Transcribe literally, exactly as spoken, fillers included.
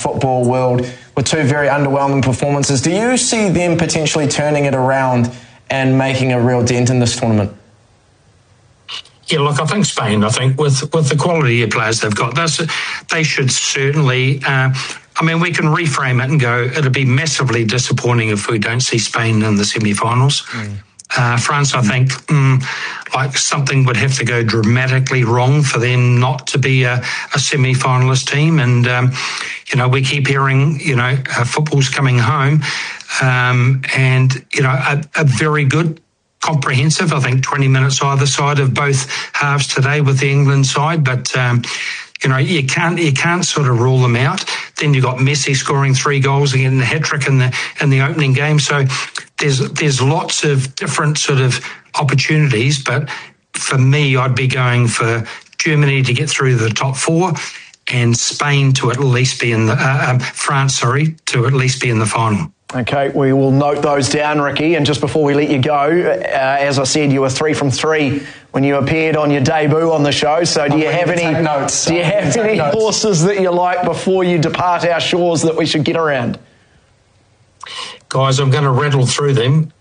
football world with two very underwhelming performances. Do you see them potentially turning it around and making a real dent in this tournament? Yeah, look, I think Spain, I think with, with the quality of players they've got, that's, they should certainly, uh, I mean, we can reframe it and go, it'll be massively disappointing if we don't see Spain in the semi-finals. Mm. Uh, France, I think, mm, like something would have to go dramatically wrong for them not to be a, a semi-finalist team. And, um, you know, we keep hearing, you know, uh, football's coming home um, and, you know, a, a very good comprehensive, I think twenty minutes either side of both halves today with the England side, but um, you know you can't you can't sort of rule them out. Then you got Messi scoring three goals and getting the hat trick in the in the opening game. So there's there's lots of different sort of opportunities, but for me, I'd be going for Germany to get through the top four, and Spain to at least be in the uh, um, France, sorry, to at least be in the final. Okay, we will note those down, Ricky. And just before we let you go, uh, as I said, you were three from three when you appeared on your debut on the show. So do you have any notes. Do you have any horses that you like before you depart our shores that we should get around? Guys, I'm going to rattle through them.